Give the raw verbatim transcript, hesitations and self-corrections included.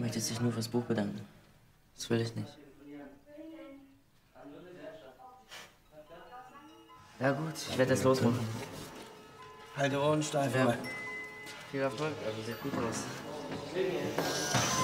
möchte sich nur fürs Buch bedanken. Das will ich nicht. Ja gut, ich werde jetzt losmachen. Halt die Ohren steif, ja. Viel Erfolg, also sieht gut aus.